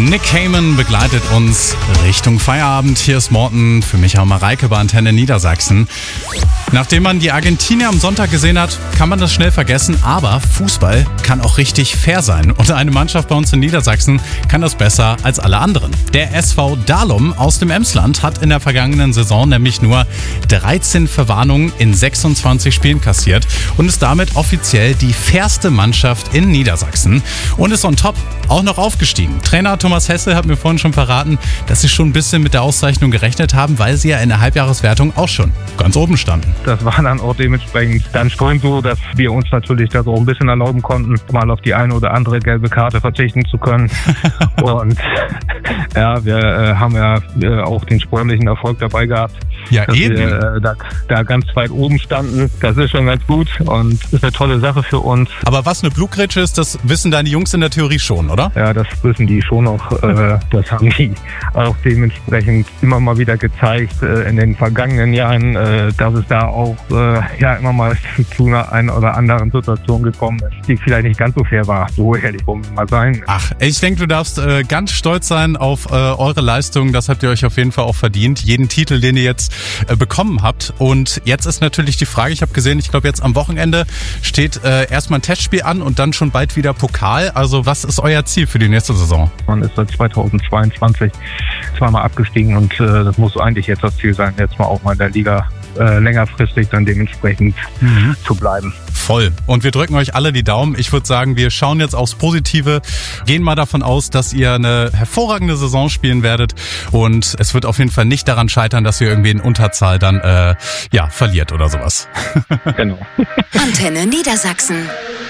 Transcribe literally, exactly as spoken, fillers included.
Nick Cayman begleitet uns Richtung Feierabend. Hier ist Morten für Micha und Mareike bei Antenne Niedersachsen. Nachdem man die Argentinier am Sonntag gesehen hat, kann man das schnell vergessen. Aber Fußball kann auch richtig fair sein. Und eine Mannschaft bei uns in Niedersachsen kann das besser als alle anderen. Der S V Dalum aus dem Emsland hat in der vergangenen Saison nämlich nur dreizehn Verwarnungen in sechsundzwanzig Spielen kassiert und ist damit offiziell die fairste Mannschaft in Niedersachsen und ist on top auch noch aufgestiegen. Trainer Thomas Hessel hat mir vorhin schon verraten, dass sie schon ein bisschen mit der Auszeichnung gerechnet haben, weil sie ja in der Halbjahreswertung auch schon ganz oben standen. Das war dann auch dementsprechend dann schon so, dass wir uns natürlich das auch ein bisschen erlauben konnten, mal auf die eine oder andere gelbe Karte verzichten zu können. Und ja, wir äh, haben ja äh, auch den sportlichen Erfolg dabei gehabt. Ja, dass eben. wir äh, da, da ganz weit oben standen. Das ist schon ganz gut und ist eine tolle Sache für uns. Aber was eine Blutgrätsche ist, das wissen deine Jungs in der Theorie schon, oder? Ja, das wissen die schon noch. Äh, das haben die auch dementsprechend immer mal wieder gezeigt äh, in den vergangenen Jahren, äh, dass es da auch äh, ja immer mal zu einer einen oder anderen Situation gekommen ist, die vielleicht nicht ganz so fair war. So ehrlich wollen wir mal sein. Ach, ich denke, du darfst äh, ganz stolz sein auf äh, eure Leistung. Das habt ihr euch auf jeden Fall auch verdient. Jeden Titel, den ihr jetzt äh, bekommen habt. Und jetzt ist natürlich die Frage, ich habe gesehen, ich glaube jetzt am Wochenende steht äh, erstmal ein Testspiel an und dann schon bald wieder Pokal. Also was ist euer Ziel für die nächste Saison? Man ist seit zweitausendzweiundzwanzig zweimal abgestiegen und äh, das muss eigentlich jetzt das Ziel sein, jetzt mal auch mal in der Liga äh, längerfristig dann dementsprechend mhm. zu bleiben. Voll. Und wir drücken euch alle die Daumen. Ich würde sagen, wir schauen jetzt aufs Positive, gehen mal davon aus, dass ihr eine hervorragende Saison spielen werdet und es wird auf jeden Fall nicht daran scheitern, dass ihr irgendwie in Unterzahl dann äh, ja verliert oder sowas. Genau. Antenne Niedersachsen.